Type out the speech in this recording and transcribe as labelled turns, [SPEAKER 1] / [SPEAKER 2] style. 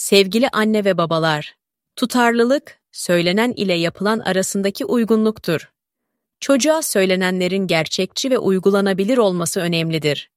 [SPEAKER 1] Sevgili anne ve babalar, tutarlılık, söylenen ile yapılan arasındaki uygunluktur. Çocuğa söylenenlerin gerçekçi ve uygulanabilir olması önemlidir.